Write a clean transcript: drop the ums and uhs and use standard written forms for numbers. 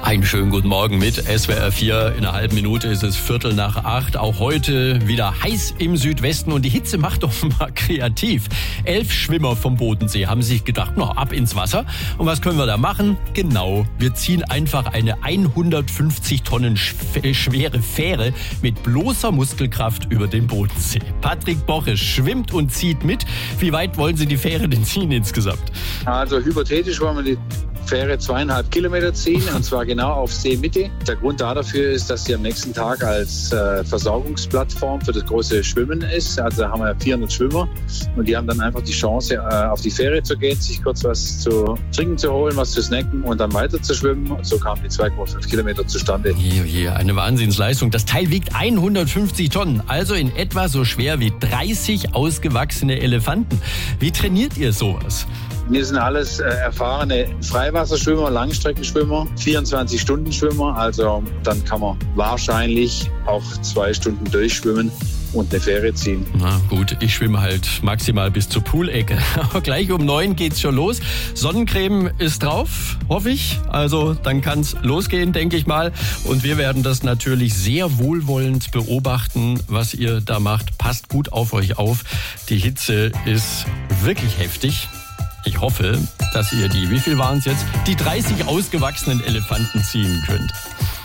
Einen schönen guten Morgen mit SWR 4. In einer halben Minute ist es 7:45. Auch heute wieder heiß im Südwesten und die Hitze macht doch mal kreativ. 11 Schwimmer vom Bodensee haben sich gedacht, ab ins Wasser. Und was können wir da machen? Genau, wir ziehen einfach eine 150 Tonnen schwere Fähre mit bloßer Muskelkraft über den Bodensee. Patrick Boche schwimmt und zieht mit. Wie weit wollen Sie die Fähre denn ziehen insgesamt? Also hypothetisch wollen wir die Fähre 2,5 Kilometer ziehen, und zwar genau auf Seemitte. Der Grund dafür ist, dass sie am nächsten Tag als Versorgungsplattform für das große Schwimmen ist. Also da haben wir 400 Schwimmer und die haben dann einfach die Chance, auf die Fähre zu gehen, sich kurz was zu trinken zu holen, was zu snacken und dann weiter zu schwimmen. Und so kamen die 2,5 Kilometer zustande. Eine Wahnsinnsleistung. Das Teil wiegt 150 Tonnen, also in etwa so schwer wie 30 ausgewachsene Elefanten. Wie trainiert ihr sowas? Wir sind alles erfahrene Freiwasserschwimmer, Langstreckenschwimmer, 24-Stunden-Schwimmer. Also dann kann man wahrscheinlich auch 2 Stunden durchschwimmen und eine Fähre ziehen. Na gut, ich schwimme halt maximal bis zur Poolecke. Aber gleich um 9 geht's schon los. Sonnencreme ist drauf, hoffe ich. Also dann kann's losgehen, denke ich mal. Und wir werden das natürlich sehr wohlwollend beobachten, was ihr da macht. Passt gut auf euch auf. Die Hitze ist wirklich heftig. Ich hoffe, dass ihr wie viel waren es jetzt? Die 30 ausgewachsenen Elefanten ziehen könnt.